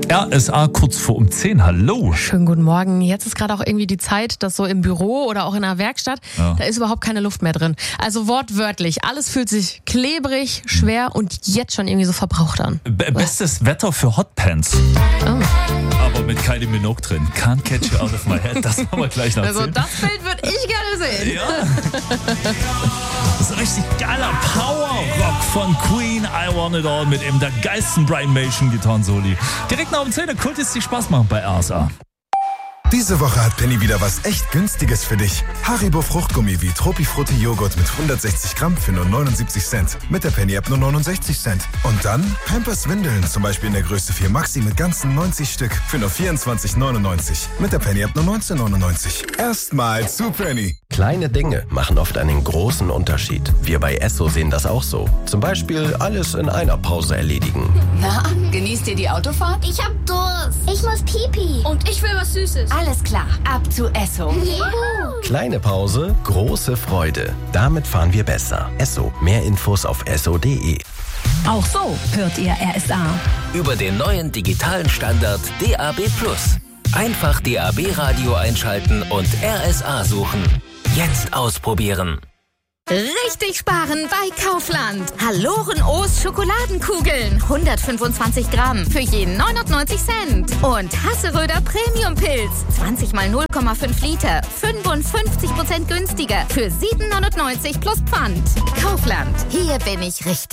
RSA kurz vor um 10. Hallo. Schönen guten Morgen. Jetzt ist gerade auch irgendwie die Zeit, dass so im Büro oder auch in einer Werkstatt, da ist überhaupt keine Luft mehr drin. Also wortwörtlich, alles fühlt sich klebrig, schwer und jetzt schon irgendwie so verbraucht an. Bestes Wetter für Hotpants. Oh. Aber mit Kylie Minogue drin. Can't catch you out of my head. Das machen wir gleich noch. Also das Bild würde ich gerne sehen. Ja. Das ist ein richtig geiler Power-Rock von Queen. I Want It All mit eben der geilsten Brian Mason Gitarrensoli. Direkt nach um 10 Kult ist die Spaß machen bei RSA. Diese Woche hat Penny wieder was echt Günstiges für dich. Haribo Fruchtgummi wie Tropifrutti Joghurt mit 160 Gramm für nur 79 Cent. Mit der Penny-App nur 69 Cent. Und dann Pampers Windeln, zum Beispiel in der Größe 4 Maxi mit ganzen 90 Stück für nur 24,99. Mit der Penny-App nur 19,99. Erstmal zu Penny. Kleine Dinge machen oft einen großen Unterschied. Wir bei Esso sehen das auch so. Zum Beispiel alles in einer Pause erledigen. Na, genießt ihr die Autofahrt? Ich hab Durst. Ich muss Pipi. Und ich will was Süßes. Alles klar, ab zu Esso. Kleine Pause, große Freude. Damit fahren wir besser. Esso. Mehr Infos auf esso.de. Auch so hört ihr RSA. Über den neuen digitalen Standard DAB+. Einfach DAB-Radio einschalten und RSA suchen. Jetzt ausprobieren. Richtig sparen bei Kaufland. Haloren-O's Schokoladenkugeln. 125 Gramm für jeden 99 Cent. Und Hasseröder Premium-Pilz. 20 mal 0,5 Liter. 55% günstiger. Für 7,99 plus Pfand. Kaufland. Hier bin ich richtig.